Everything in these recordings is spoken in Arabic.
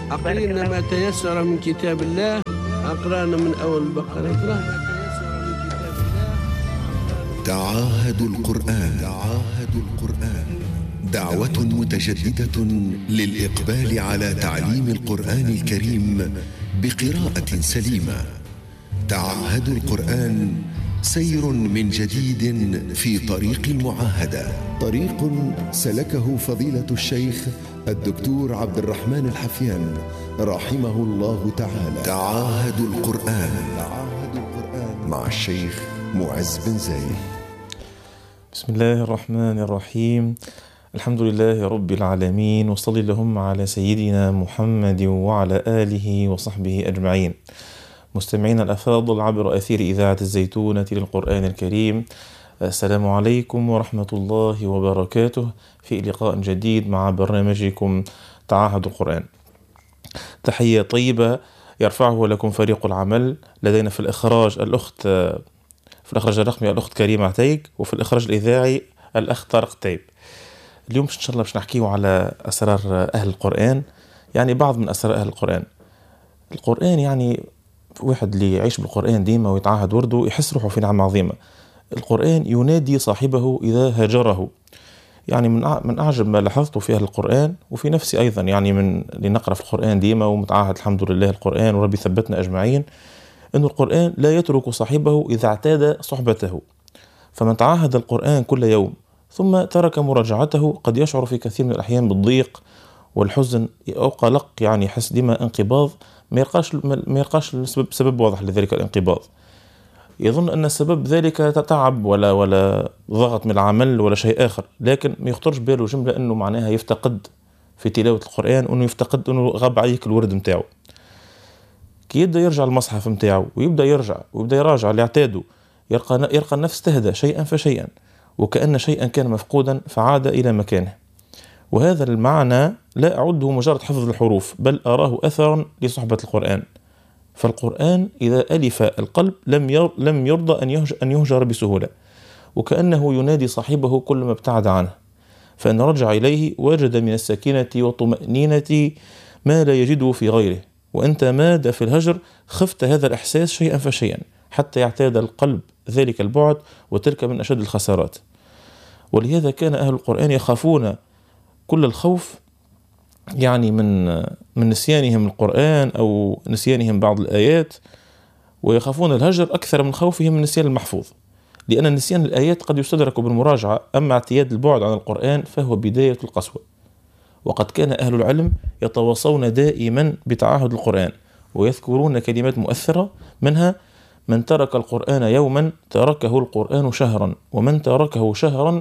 أقرأنا ما تيسر من كتاب الله. أقرأنا من أول البقرة. تعاهدوا القرآن. دعوة متجددة للإقبال على تعليم القرآن الكريم بقراءة سليمة. تعاهدوا القرآن سير من جديد في طريق المعاهدة، طريق سلكه فضيلة الشيخ الدكتور عبد الرحمن الحفيان رحمه الله تعالى. تعاهدوا القرآن مع الشيخ معز بن زايد. بسم الله الرحمن الرحيم. الحمد لله رب العالمين، وصلي اللهم على سيدنا محمد وعلى آله وصحبه أجمعين. مستمعين الأفاضل عبر أثير إذاعة الزيتونة للقرآن الكريم، السلام عليكم ورحمة الله وبركاته، في لقاء جديد مع برنامجكم تعاهد القرآن. تحية طيبة يرفعه لكم فريق العمل. لدينا في الإخراج الرقمي الأخت كريمة عتيق، وفي الإخراج الإذاعي الأخ طارق تايب. اليوم إن شاء الله باش نحكيه على أسرار أهل القرآن، يعني بعض من أسرار أهل القرآن. القرآن يعني واحد اللي يعيش بالقرآن ديما ويتعاهد ورده يحس روحه في نعمة عظيمة. القرآن ينادي صاحبه إذا هجره. يعني من أعجب ما لاحظته في أهل القرآن وفي نفسي أيضا، يعني من اللي نقرأ في القرآن ديما ومتعاهد الحمد لله القرآن، وربي ثبتنا أجمعين، أن القرآن لا يترك صاحبه إذا اعتاد صحبته. فمن تعاهد القرآن كل يوم ثم ترك مراجعته قد يشعر في كثير من الأحيان بالضيق والحزن أو قلق، يعني يحس ديما انقباض، ما يلقاش سبب واضح لذلك الانقباض. يظن أن السبب ذلك تعب ولا ضغط من العمل ولا شيء آخر، لكن ما يخطرش باله جملة أنه معناها يفتقد في تلاوة القرآن، وأنه يفتقد أنه غاب عليك الورد متاعه. كي يبدأ يرجع المصحف متاعه ويبدأ يراجع اللي اعتاده، يلقى النفس تهدى شيئا فشيئا، وكأن شيئا كان مفقودا فعاد إلى مكانه. وهذا المعنى لا أعده مجرد حفظ الحروف، بل أراه أثرا لصحبة القرآن. فالقرآن إذا ألف القلب لم يرضى أن يهجر بسهولة، وكأنه ينادي صاحبه كل ما ابتعد عنه، فإن رجع إليه وجد من السكينة والطمأنينة ما لا يجده في غيره. وأنت ماد في الهجر خفت هذا الإحساس شيئا فشيئا حتى يعتاد القلب ذلك البعد، وتلك من أشد الخسارات. ولهذا كان أهل القرآن يخافون كل الخوف، يعني من نسيانهم القرآن أو نسيانهم بعض الآيات، ويخافون الهجر أكثر من خوفهم من نسيان المحفوظ، لأن نسيان الآيات قد يستدرك بالمراجعة، أما اعتياد البعد عن القرآن فهو بداية القسوة. وقد كان أهل العلم يتواصون دائما بتعاهد القرآن، ويذكرون كلمات مؤثرة، منها: من ترك القرآن يوما تركه القرآن شهرا، ومن تركه شهرا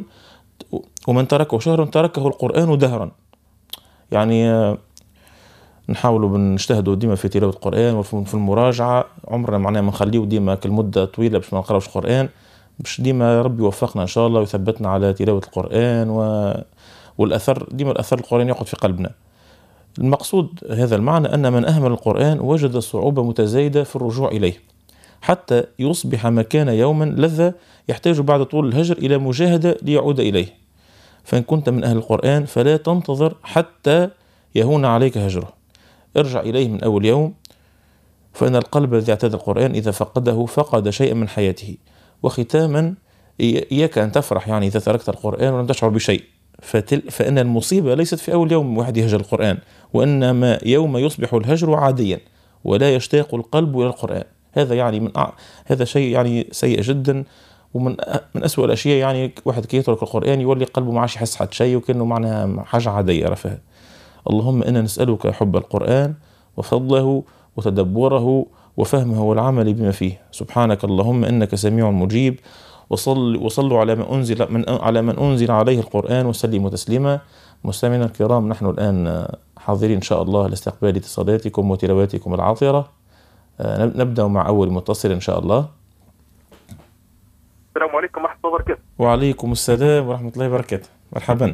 تركه القرآن دهرا. يعني نحاولوا نجتهدوا ديما في تلاوة القرآن وفي المراجعة، عمرنا معناها ما نخليه ديما كالمدة طويلة باش ما نقراوش القرآن، باش ديما ربي يوفقنا إن شاء الله ويثبتنا على تلاوة القرآن والأثر ديما الأثر القرآن يقعد في قلبنا. المقصود هذا المعنى أن من أهمل القرآن وجد صعوبة متزايدة في الرجوع إليه، حتى يصبح ما كان يوما لذة يحتاج بعد طول الهجر إلى مجاهدة ليعود إليه. فإن كنت من أهل القرآن فلا تنتظر حتى يهون عليك هجره، ارجع إليه من أول يوم، فإن القلب الذي اعتاد القرآن إذا فقده فقد شيئا من حياته. وختاما، إياك أن تفرح يعني إذا تركت القرآن ولم تشعر بشيء، فإن المصيبة ليست في أول يوم واحد يهجر القرآن، وإنما يوم يصبح الهجر عاديا ولا يشتاق القلب إلى القرآن. هذا يعني هذا شيء يعني سيء جدا، ومن أسوأ الأشياء. يعني واحد كي يترك القرآن يولي قلبه ما عادش يحس حد شيء، وكأنه معناها حاجة عادية. رفاه. اللهم إنا نسألك حب القرآن وفضله وتدبره وفهمه والعمل بما فيه. سبحانك اللهم إنك سميع مجيب. وصلوا على من أنزل عليه القرآن وسلموا تسليما. مستمعينا الكرام، نحن الآن حاضرين إن شاء الله لاستقبال اتصالاتكم وتلاواتكم العاطرة. نبدأ مع أول متصل إن شاء الله. السلام عليكم ورحمة الله وبركاته. وعليكم السلام ورحمة الله وبركاته. مرحبا.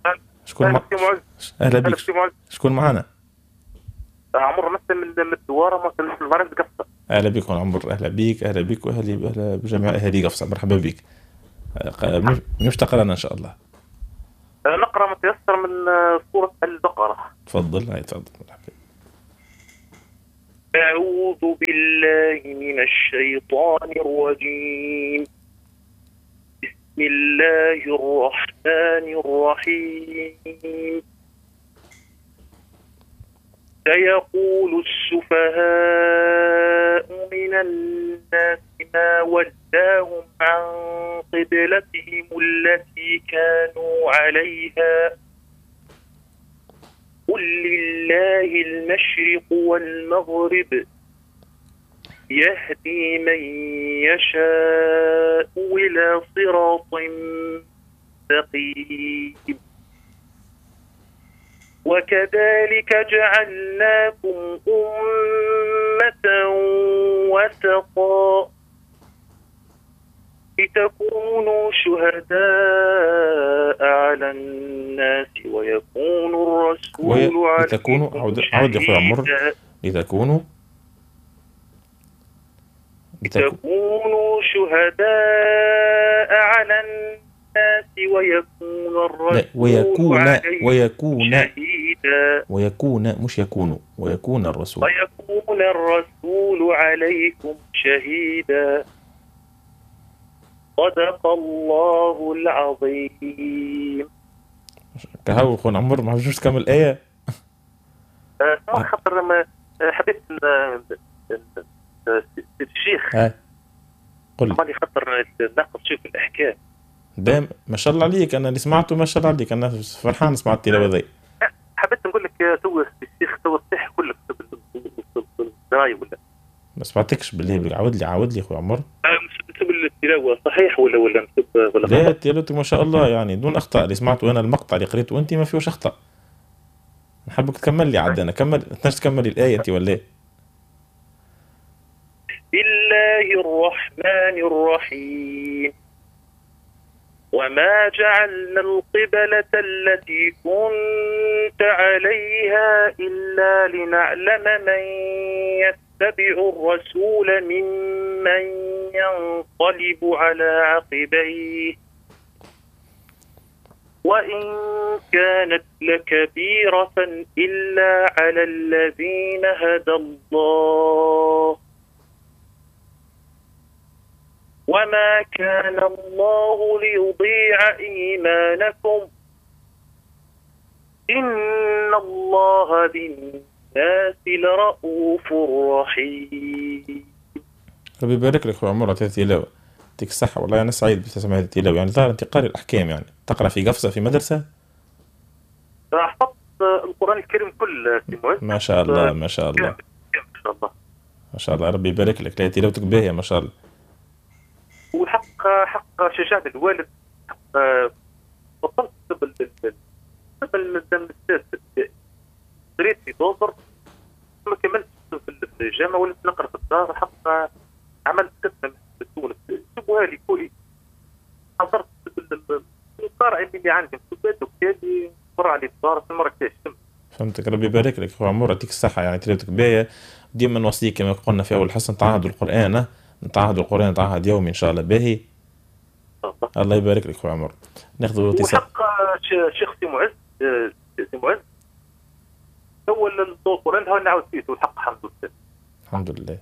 أهلا بك. شكون معنا؟ عمر مثل من الدوارة مثل من المعرفة قفصة. أهلا بك عمر. أهلا بك وأهلا بجميع أهالي قفصة. مرحبا بك. مش تقرأنا إن شاء الله. نقرأ ما تيسر من سورة البقرة. تفضل. أعوذ بالله من الشيطان الرجيم. بسم الله الرحمن الرحيم. سيقول السفهاء من الناس ما ولاهم عن قبلتهم التي كانوا عليها قل لله المشرق والمغرب يهدي من يشاء إلى صراط مستقيم. وكذلك جعلناكم أمة وسطا لتكونوا شهداء على الناس ويكون الرسول لتكونوا عود يا أخوي عمر لتكونوا شهداء على الناس ويكون الرسول ويكون شهيدا. ويكون مش يكون ويكون الرسول عليكم شهيدا. صدق الله العظيم. كهو أخونا عمر ما بجوش تكمل آية. خاطر ما حبيت الشيخ قل لي خاطر ناخذ شيء في الأحكام. دام ما شاء الله عليك، أنا اللي سمعته ما شاء الله عليك، أنا فرحان سمعت التلاوة ذي. حبيت نقول لك تو الشيخ تو الصح كلك بالدراية ولا ما سمعتكش بالله، عاود لي أخوي عمر. نسب التلاوة صحيح ولا نسب ولا لا تلاوتك ما شاء الله يعني دون أخطاء، اللي سمعته أنا المقطع اللي قريته أنت ما فيهوش أخطاء. نحبك تكمل لي عاد، أنا تكمل الآية أنت ولا؟ بسم الله الرحمن الرحيم. وما جعلنا القبلة التي كنت عليها إلا لنعلم من يتبع الرسول ممن ينقلب على عقبيه وإن كانت لكبيرة إلا على الذين هدى الله وما كان الله ليضيع إيمانكم إن الله بالناس لرؤوف رحيم. ربي يبارك لك عمر على التلاوة، يعطيك الصحة والله أنا سعيد بتسمع هذه التلاوة. يعني ظاهر أنت قارئ الأحكام، يعني تقرأ في قفصة في مدرسة؟ حفظت القرآن الكريم كله ما شاء الله ما شاء الله ما شاء الله. ربي يبارك لك، لا تلاوتك باهية ما شاء الله. حق شجاعة الوالد، بطلت قريت في دوزر ما كملت في الجامعة وليت نقرأ في الدار. حق عملت كتبة في تونس جابوها لي كولي، حضرت القراءة اللي عندي كتبت وكتابي مرة على الدار في المراكش. فهمتك. ربي يبارك لك أخو عمر يعطيك الصحة. يعني تلاوتك باهية، ديما نوصيك كما قلنا في أول حصة تعهدوا القرآن، تعهد يومي إن شاء الله باهي. الله يبارك لك أخو عمر. ناخذ اتصال. وحق شيخ سي معز أول القرآن هو نعاود فيه والحق الحمد لله.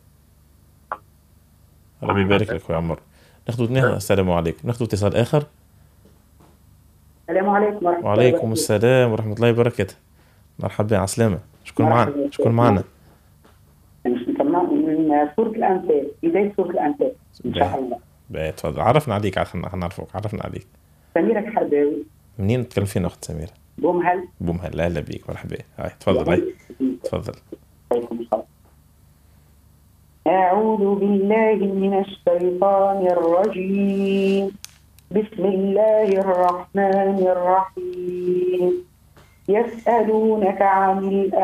ربي يبارك لك أخو عمر. ناخذ السلام عليكم. ناخذ اتصال آخر. السلام عليكم. وعليكم السلام ورحمة الله وبركاته. مرحبا على السلامة. شكون معنا؟ من سورة الأنفال، بداية سورة الأنفال إن شاء الله. تفضل عرفنا عليك، عرفنا عليك. سميرة الحرباوي. منين تكلم فينا أخت سميرة؟ بومهل. أهلا بيك، مرحبا. هاي تفضل. أعوذ بالله من الشيطان الرجيم. بسم الله الرحمن الرحيم. يسألونك عن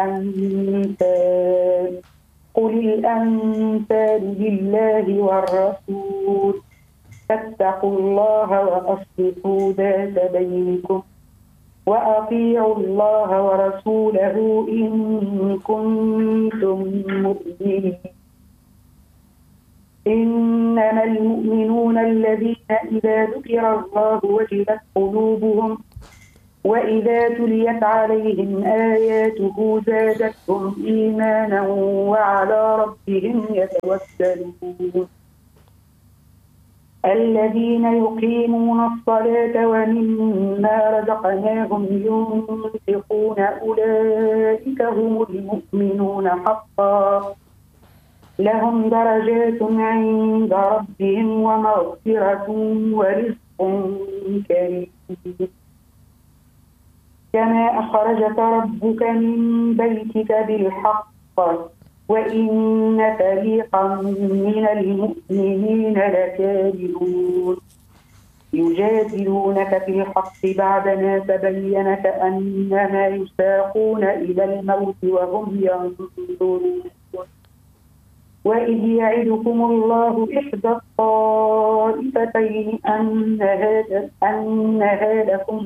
الأنفال قل الأنفال لله والرسول فاتقوا الله وأصلحوا ذات بينكم وأطيعوا الله ورسوله إن كنتم مؤمنين. إنما المؤمنون الذين إذا ذكر الله وجلت قلوبهم وإذا تليت عليهم آياته زادتهم إيمانا وعلى ربهم يتوكلون الذين يقيمون الصلاة ومما رزقناهم ينفقون أولئك هم المؤمنون حقا لهم درجات عند ربهم ومغفرة ورزق كريم كما أخرجك ربك من بيتك بالحق وإن فريقا من المؤمنين لكارهون يجادلونك في الحق بعدما تبين كأنما يساقون إلى الموت وهم ينظرون وإذ يعدكم الله إحدى الطائفتين أنها لكم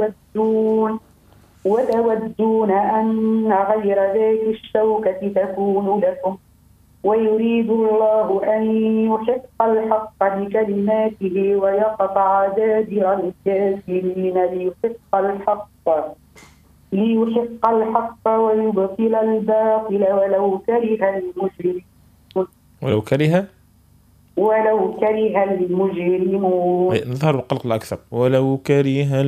وتودون أن غير ذات الشوكة تكون لكم ويريد الله أن يحق الحق بكلماته ويقطع دابر الكافرين ليحق الحق ويبطل الباطل ولو كره المجرمون نظهر القلق الأكثر ولو كره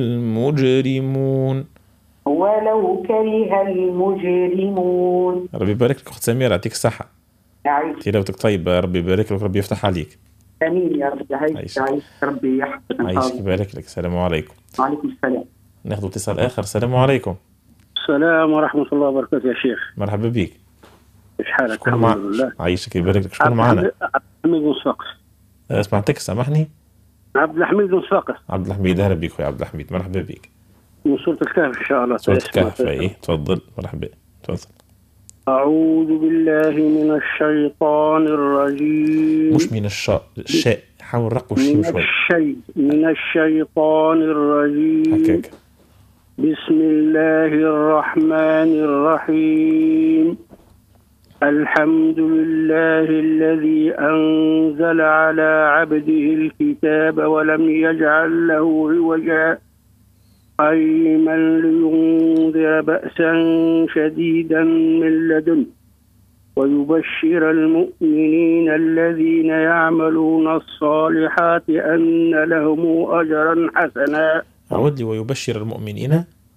المجرمون ربي يبارك لك أخت سميرة، يعطيك الصحة. تلاوتك طيبة، ربي يبارك لك، ربي يفتح عليك. آمين يا رب. عايش ربي يحفظك. عايشك يبارك لك. السلام عليكم. وعليكم السلام. ناخذ اتصال آخر. السلام عليكم. السلام ورحمة الله وبركاته يا شيخ. مرحبا بك. ايش حالك؟ الحمد لله. عايشك يبارك لك. شكون معنا؟ عبد الحميد بن صفاقس. سمعتك، سامحني. عبد الحميد بن صفاقس. عبد الحميد، اهلا بك خويا عبد الحميد، مرحبا بك. من سورة الكهف ان شاء الله. سورة الكهف، ايه تفضل. مرحبا، تفضل. أعوذ بالله من الشيطان الرجيم. مش من الشاء، حاول رقوا الشيء شوي. من الشيطان الرجيم. هكاك. بسم الله الرحمن الرحيم. الحمد لله الذي أنزل على عبده الكتاب ولم يجعل له عوجا قيما لينذر بأسا شديدا من لدنه ويبشر المؤمنين الذين يعملون الصالحات أن لهم أجرا حسنا. عود لي. ويبشر المؤمنين.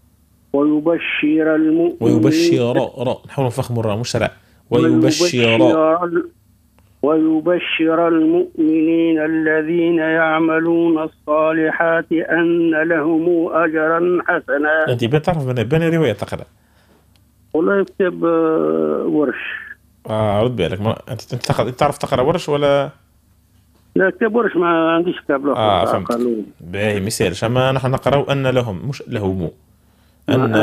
نحاول نفخم الراء مش راء. ويبشر المؤمنين الذين يعملون الصالحات أن لهم أجرا حسنا. أنت بتعرف بين رواية تقرأ؟ والله يكتب ورش. رد بالك. أنت تعرف تقرأ ورش ولا؟ لا كتاب ورش ما عنديش كتاب له. فهمت. باهي مثال شما نحن نقرأ أن لهم مش لهم. أن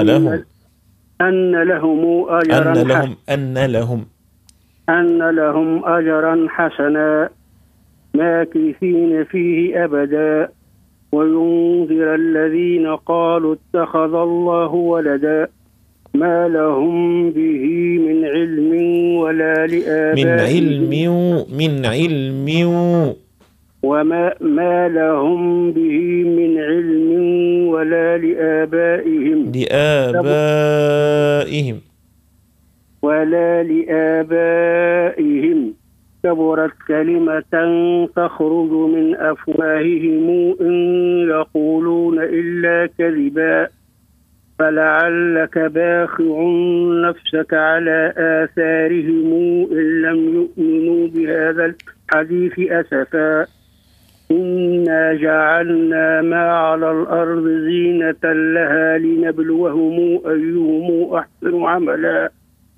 لهم أجرا حسنا ماكثين فيه أبدا وينذر الذين قالوا اتخذ الله ولدا ما لهم به من علم ولا لآبائهم وما لهم به من علم ولا لآبائهم كبرت كلمة تخرج من أفواههم إن يقولون إلا كذبا فلعلك باخع نفسك على آثارهم إن لم يؤمنوا بهذا الحديث أسفا إنا جعلنا ما على الأرض زينة لها لنبلوهم أيهم أحسن عملا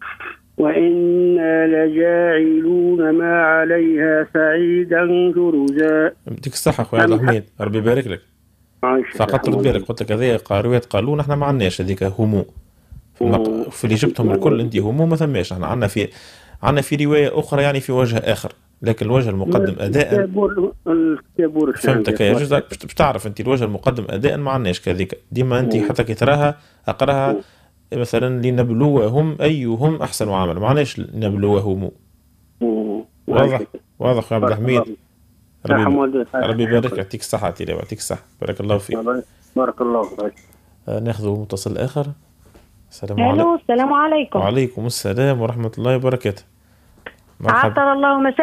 وإنا لجاعلون ما عليها سعيدا جرزا. يديك الصحة خويا عبد الحميد، ربي يبارك لك. فقط رد بالك، قلت لك هذه قارئات قالوا نحن ما عندناش هذيك همو في اللي جبتهم الكل انت همو ما ثماش. احنا عندنا في رواية أخرى يعني في وجه آخر، لكن الوجه المقدم أداء فهمتك يا جزء. بتعرف أنت الوجه المقدم أداء ما عندناش كذيك ديما. أنت حتى كي تراها أقراها مثلا لنبلوهم أيهم أحسن عمل، ما عندناش لنبلوهم. واضح يا عبد الحميد. ربي يبارك، يعطيك الصحة. يعطيك الصحة، بارك الله فيك. بارك الله فيك. ناخذ متصل آخر. السلام عليكم. الو السلام عليكم. وعليكم السلام ورحمة الله وبركاته. عطر الله مساء